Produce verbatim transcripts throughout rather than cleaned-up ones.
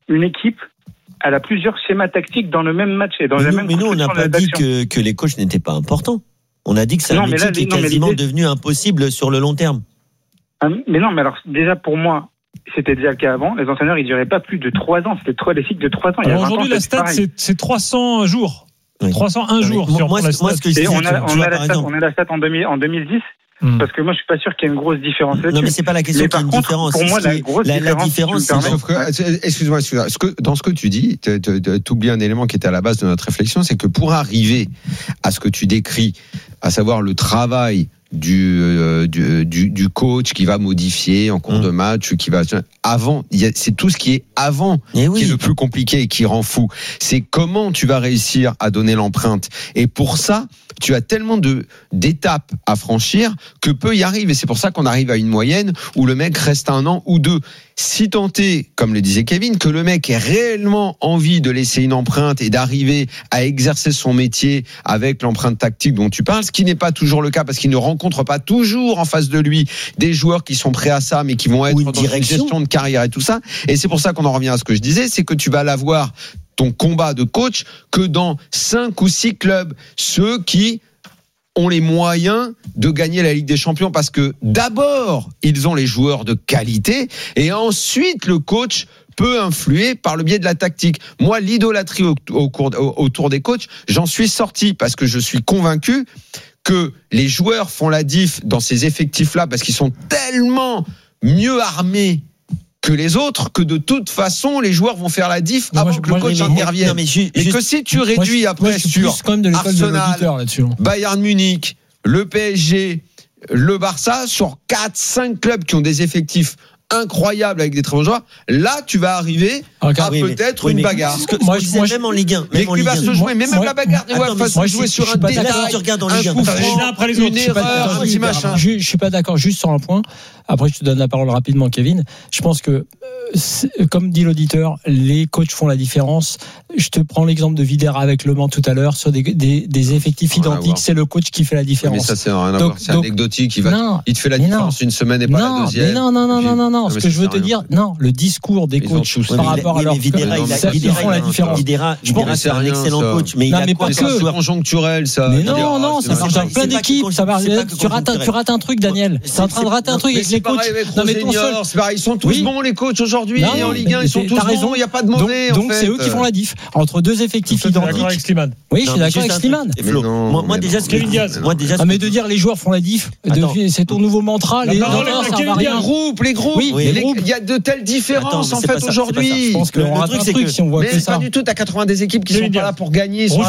une équipe, elle a plusieurs schémas tactiques dans le même match et dans mais la nous, même mais nous, on n'a pas dit que, que les coachs n'étaient pas importants. On a dit que c'est un métier qui est quasiment devenu impossible sur le long terme. Ah, mais non, mais alors, déjà, pour moi, c'était déjà le cas avant. Les entraîneurs, ils duraient pas plus de trois ans. C'était trois, des cycles de trois ans. Alors aujourd'hui, la stat, c'est, c'est trois cents jours. Oui. trois cent un jours. Sur moi, moi, moi, ce que je disais, on a, on a la stat, on a la stat en, deux mille, en deux mille dix. Mmh. Parce que moi, je suis pas sûr qu'il y ait une grosse différence là-dessus. Non, mais c'est pas la question qu'il y ait une contre, différence. Pour moi, la grosse la, différence, la différence, c'est sauf que, excuse-moi, excuse-moi. Ce que, dans ce que tu dis, tu oublies un élément qui était à la base de notre réflexion, c'est que pour arriver à ce que tu décris, à savoir le travail du, euh, du, du, du coach qui va modifier en cours mmh. de match, qui va avant, il y a, c'est tout ce qui est avant et oui. qui est le plus compliqué et qui rend fou. C'est comment tu vas réussir à donner l'empreinte. Et pour ça, tu as tellement de d'étapes à franchir que peu y arrivent. Et c'est pour ça qu'on arrive à une moyenne où le mec reste un an ou deux. Si tant est, comme le disait Kevin, que le mec ait réellement envie de laisser une empreinte et d'arriver à exercer son métier avec l'empreinte tactique dont tu parles, ce qui n'est pas toujours le cas parce qu'il ne rencontre pas toujours en face de lui des joueurs qui sont prêts à ça, mais qui vont être dans une gestion de carrière et tout ça. Et c'est pour ça qu'on en revient à ce que je disais, c'est que tu vas l'avoir ton combat de coach que dans cinq ou six clubs, ceux qui ont les moyens de gagner la Ligue des Champions parce que d'abord, ils ont les joueurs de qualité et ensuite le coach peut influer par le biais de la tactique. Moi, l'idolâtrie au, au, au, autour des coachs, j'en suis sorti parce que je suis convaincu que les joueurs font la diff dans ces effectifs-là parce qu'ils sont tellement mieux armés que les autres, que de toute façon les joueurs vont faire la diff avant moi, que le coach intervienne. Mais, mais, mais que si tu réduis moi, après moi, sur Arsenal, Bayern Munich, le P S G, le Barça, sur quatre cinq clubs qui ont des effectifs incroyables avec des très bons joueurs, là tu vas arriver okay, à oui, peut-être mais, une oui, bagarre. Que, moi, je, moi, même en Ligue un, même mais en qui Ligue va un. se jouer, mais même moi, la bagarre, moi, attends, va se jouer je, sur je un détail, tu regardes en un Ligue un. coup franc, une erreur, un petit machin. Je suis pas d'accord, juste sur un point. Après, je te donne la parole rapidement, Kevin. Je pense que, euh, comme dit l'auditeur, les coachs font la différence. Je te prends l'exemple de Videra avec Le Mans tout à l'heure sur des, des, des effectifs rien identiques. C'est le coach qui fait la différence. Mais ça, c'est rien à voir. C'est donc, anecdotique. Il, va, non, il te fait la différence non, une semaine et pas non, la deuxième. Mais non, non, non, non, non, non. Ce que je veux te dire, non, le discours des coachs par rapport à leur Videra, ils font la différence. Videra, c'est un excellent coach, mais il a quoi comme joueur conjoncturel, ça. Mais non, non, ça marche dans plein d'équipes. Tu rates un truc, Daniel. Tu es en train de rater un truc avec les coachs. Non, mais ton seul... c'est pareil, ils sont tous oui. bons les coachs aujourd'hui non, en Ligue un, ils sont tous bons, il n'y a pas de mauvais. Donc, donc en fait. c'est eux qui font la diff entre deux effectifs identiques. identiques. Avec Slimane. Oui, je suis d'accord avec Slimane. Moi, moi déjà, ce que moi déjà, ah, mais de dire les joueurs font la diff, c'est ton nouveau mantra. Les groupes, les groupes, il y a de telles différences en fait aujourd'hui. Je pense que le truc c'est que si on voit que ça. Pas du tout. T'as quatre-vingt-dix équipes qui sont pas là pour gagner, ils sont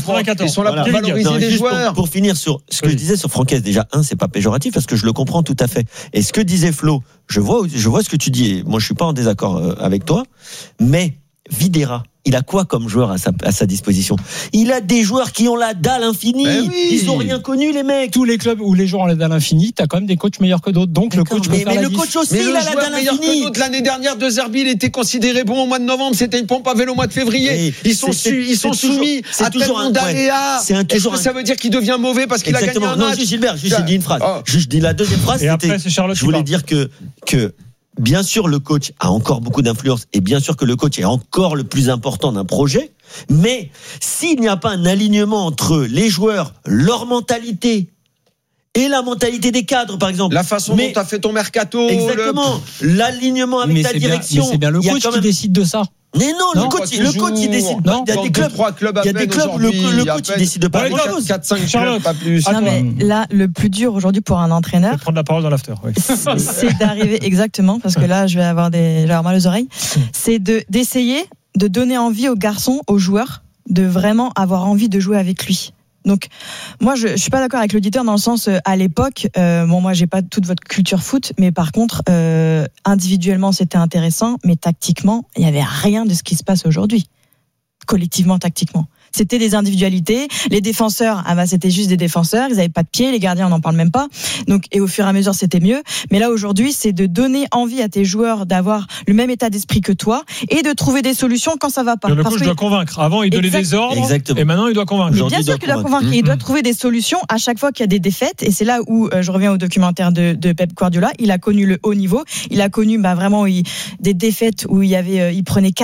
là pour valoriser les joueurs. Pour finir sur ce que je disais sur Francaise, déjà un, c'est pas péjoratif parce que je le comprends tout à fait. Et ce que disait Flo, je vois, je vois ce que tu dis. Et moi, je suis pas en désaccord avec toi, mais Videra, il a quoi comme joueur à sa, à sa disposition? Il a des joueurs qui ont la dalle infinie. Ben oui. Ils ont rien connu, les mecs. Tous les clubs où les joueurs ont la dalle infinie, t'as quand même des coachs meilleurs que d'autres. Donc D'accord, le coach mais, peut mais faire le la coach aussi, mais il le a la dalle meilleur infinie. Que d'autres. L'année dernière, De Zerbi, il était considéré bon au mois de novembre. C'était une pompe à vélo au mois de février. Et ils sont, c'est, su, ils sont soumis toujours, à tellement d'aléas. C'est un toujours. Est-ce que ça veut dire qu'il devient mauvais parce qu'il a gagné un match? Non, juste Gilbert, juste dit une phrase. Juste dit la deuxième phrase. C'était. Je voulais dire que que. Bien sûr, le coach a encore beaucoup d'influence et bien sûr que le coach est encore le plus important d'un projet. Mais s'il n'y a pas un alignement entre les joueurs, leur mentalité et la mentalité des cadres, par exemple. La façon mais, dont tu as fait ton mercato. Exactement. Le... L'alignement avec mais ta direction. Bien, mais c'est bien le coach qui même... décide de ça. Mais non, non, le coach, le coach, il décide pas. Il y a des clubs, trois clubs il y a des clubs, le, le coach, il décide pas grand chose. quatre cinq clubs, pas plus. Non, mais là, le plus dur aujourd'hui pour un entraîneur. Je vais prendre la parole dans l'after, oui. C'est d'arriver, exactement, parce que là, je vais avoir des, je vais avoir mal aux oreilles. C'est de, d'essayer de donner envie aux garçons, aux joueurs, de vraiment avoir envie de jouer avec lui. Donc, moi, je, je suis pas d'accord avec l'auditeur dans le sens, euh, à l'époque, euh, bon, moi, j'ai pas toute votre culture foot, mais par contre, euh, individuellement, c'était intéressant, mais tactiquement, il y avait rien de ce qui se passe aujourd'hui. Collectivement, tactiquement. C'était des individualités. Les défenseurs, ah bah, c'était juste des défenseurs. Ils avaient pas de pied. Les gardiens, on n'en parle même pas. Donc, et au fur et à mesure, c'était mieux. Mais là, aujourd'hui, c'est de donner envie à tes joueurs d'avoir le même état d'esprit que toi et de trouver des solutions quand ça va pas. Le Parce coach que... doit convaitre. Avant, il donnait exact... des ordres. Exactement. Et maintenant, il doit convaincre. Mais bien sûr qu'il doit convaincre. Et il doit trouver des solutions à chaque fois qu'il y a des défaites. Et c'est là où euh, je reviens au documentaire de, de Pep Guardiola. Il a connu le haut niveau. Il a connu, bah, vraiment, il... des défaites où il y avait, euh, il prenait